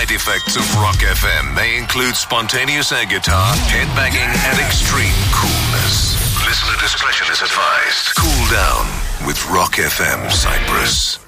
side effects of Rock FM may include spontaneous air guitar, headbanging, and extreme coolness. Listener discretion is advised. Cool down with Rock FM Cyprus.